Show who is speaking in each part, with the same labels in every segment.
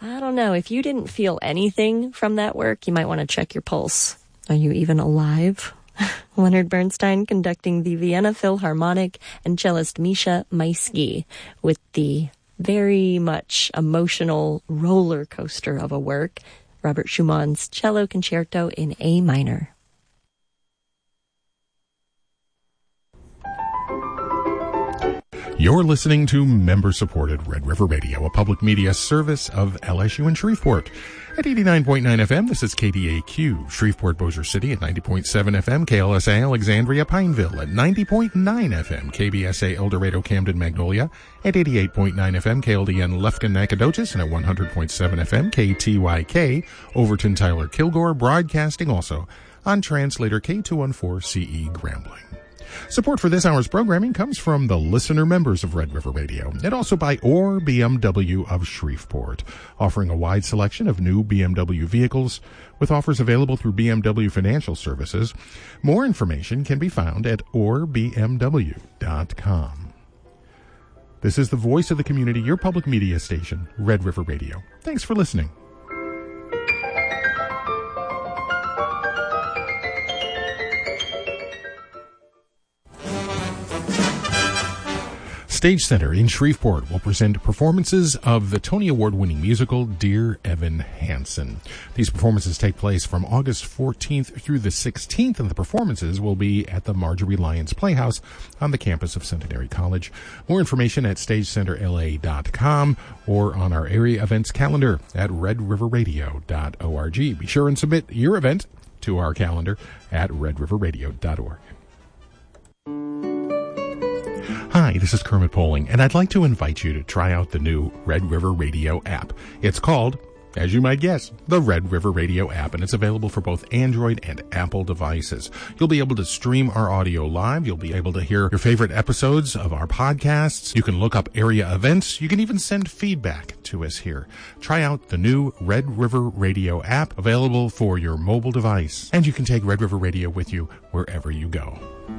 Speaker 1: I don't know. If you didn't feel anything from that work, you might want to check your pulse. Are you even alive? Leonard Bernstein conducting the Vienna Philharmonic and cellist Misha Maisky with the very much emotional roller coaster of a work, Robert Schumann's Cello Concerto in A minor.
Speaker 2: You're listening to member-supported Red River Radio, a public media service of LSU in Shreveport. At 89.9 FM, this is KDAQ, Shreveport, Bossier City at 90.7 FM, KLSA Alexandria, Pineville at 90.9 FM, KBSA El Dorado, Camden, Magnolia at 88.9 FM, KLDN Lufkin, Nacogdoches, and at 100.7 FM, KTYK, Overton, Tyler, Kilgore, broadcasting also on translator K214CE Grambling. Support for this hour's programming comes from the listener members of Red River Radio and also by OR BMW of Shreveport, offering a wide selection of new BMW vehicles with offers available through BMW Financial Services. More information can be found at orbmw.com. This is the voice of the community, your public media station, Red River Radio. Thanks for listening. Stage Center in Shreveport will present performances of the Tony Award-winning musical Dear Evan Hansen. These performances take place from August 14th through the 16th, and the performances will be at the Marjorie Lyons Playhouse on the campus of Centenary College. More information at stagecenterla.com or on our area events calendar at redriverradio.org. Be sure and submit your event to our calendar at redriverradio.org. Hi, this is Kermit Poling, and I'd like to invite you to try out the new Red River Radio app. It's called, as you might guess, the Red River Radio app, and it's available for both Android and Apple devices. You'll be able to stream our audio live. You'll be able to hear your favorite episodes of our podcasts. You can look up area events. You can even send feedback to us here. Try out the new Red River Radio app, available for your mobile device, and you can take Red River Radio with you wherever you go.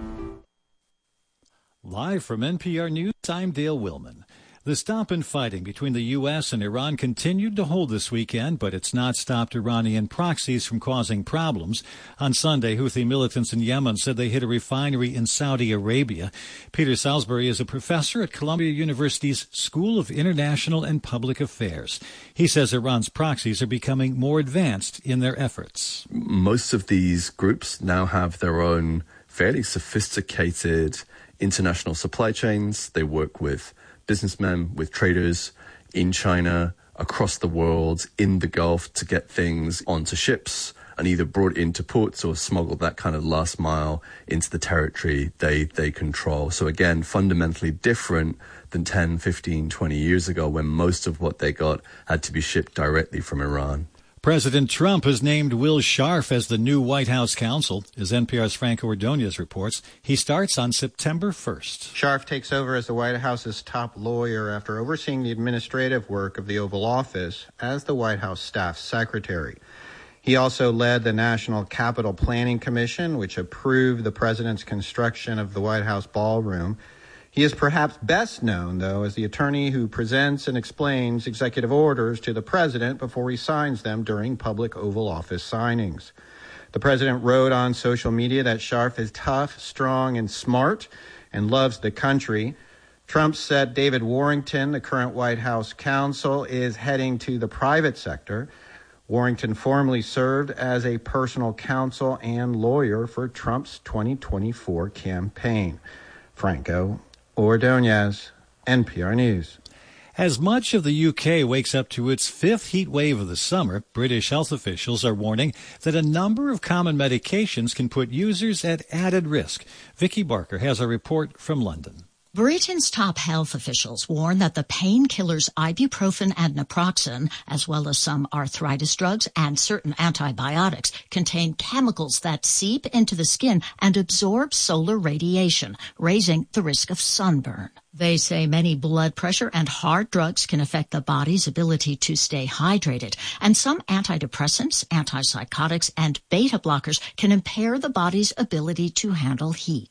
Speaker 3: Live from NPR News, I'm Dale Willman. The stop in fighting between the U.S. and Iran continued to hold this weekend, but it's not stopped Iranian proxies from causing problems. On Sunday, Houthi militants in Yemen said they hit a refinery in Saudi Arabia. Peter Salisbury is a professor at Columbia University's School of International and Public Affairs. He says Iran's proxies are becoming more advanced in their efforts.
Speaker 4: Most of these groups now have their own fairly sophisticated international supply chains. They work with businessmen, with traders in China, across the world, in the Gulf, to get things onto ships and either brought into ports or smuggled that kind of last mile into the territory they control. So again, fundamentally different than 10, 15, 20 years ago, when most of what they got had to be shipped directly from Iran.
Speaker 3: President Trump has named Will Scharf as the new White House counsel. As NPR's Franco Ordonez reports, he starts on September 1st.
Speaker 5: Scharf takes over as the White House's top lawyer after overseeing the administrative work of the Oval Office as the White House staff secretary. He also led the National Capital Planning Commission, which approved the president's construction of the White House ballroom. He is perhaps best known, though, as the attorney who presents and explains executive orders to the president before he signs them during public Oval Office signings. The president wrote on social media that Scharf is tough, strong, and smart, and loves the country. Trump said David Warrington, the current White House counsel, is heading to the private sector. Warrington formerly served as a personal counsel and lawyer for Trump's 2024 campaign. Franco Ordonez, NPR News.
Speaker 3: As much of the UK wakes up to its fifth heat wave of the summer, British health officials are warning that a number of common medications can put users at added risk. Vicky Barker has a report from London.
Speaker 6: Britain's top health officials warn that the painkillers ibuprofen and naproxen, as well as some arthritis drugs and certain antibiotics, contain chemicals that seep into the skin and absorb solar radiation, raising the risk of sunburn. They say many blood pressure and heart drugs can affect the body's ability to stay hydrated, and some antidepressants, antipsychotics, and beta blockers can impair the body's ability to handle heat.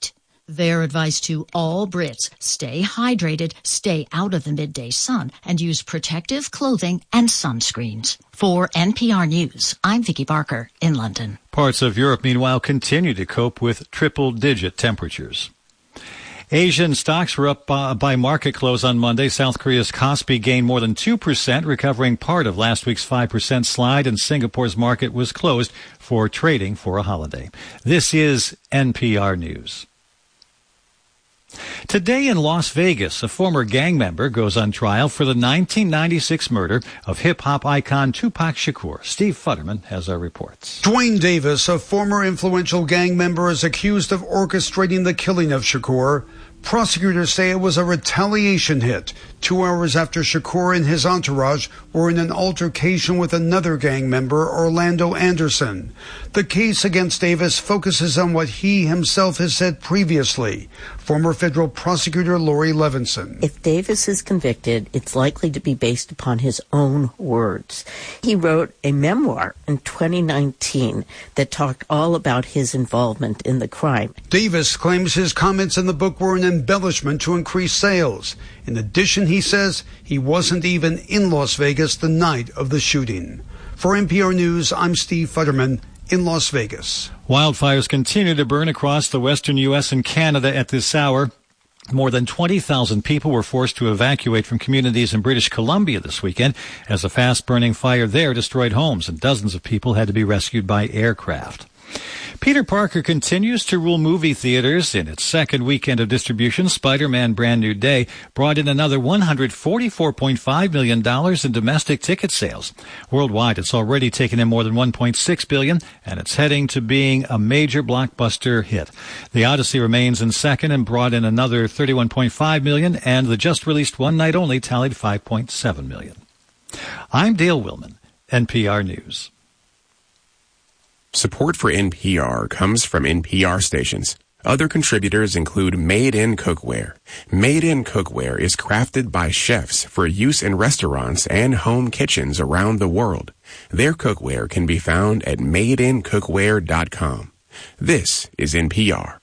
Speaker 6: Their advice to all Brits: stay hydrated, stay out of the midday sun, and use protective clothing and sunscreens. For NPR News, I'm Vicki Barker in London.
Speaker 3: Parts of Europe, meanwhile, continue to cope with triple-digit temperatures. Asian stocks were up by market close on Monday. South Korea's Kospi gained more than 2%, recovering part of last week's 5% slide, and Singapore's market was closed for trading for a holiday. This is NPR News. Today in Las Vegas, a former gang member goes on trial for the 1996 murder of hip-hop icon Tupac Shakur. Steve Futterman has our reports.
Speaker 7: Dwayne Davis, a former influential gang member, is accused of orchestrating the killing of Shakur. Prosecutors say it was a retaliation hit 2 hours after Shakur and his entourage were in an altercation with another gang member, Orlando Anderson. The case against Davis focuses on what he himself has said previously. Former federal prosecutor Lori Levinson.
Speaker 8: If Davis is convicted, it's likely to be based upon his own words. He wrote a memoir in 2019 that talked all about his involvement in the crime.
Speaker 7: Davis claims his comments in the book were an embellishment to increase sales. In addition, he says he wasn't even in Las Vegas the night of the shooting. For NPR News, I'm Steve Futterman in Las Vegas.
Speaker 3: Wildfires continue to burn across the western U.S. and Canada at this hour. More than 20,000 people were forced to evacuate from communities in British Columbia this weekend as a fast-burning fire there destroyed homes, and dozens of people had to be rescued by aircraft. Peter Parker continues to rule movie theaters. In its second weekend of distribution, Spider-Man Brand New Day brought in another $144.5 million in domestic ticket sales. Worldwide, it's already taken in more than $1.6 billion, and it's heading to being a major blockbuster hit. The Odyssey remains in second and brought in another $31.5 million, and the just-released One Night Only tallied $5.7 million. I'm Dale Willman, NPR News.
Speaker 9: Support for NPR comes from NPR stations. Other contributors include Made in Cookware. Made in Cookware is crafted by chefs for use in restaurants and home kitchens around the world. Their cookware can be found at madeincookware.com. This is NPR.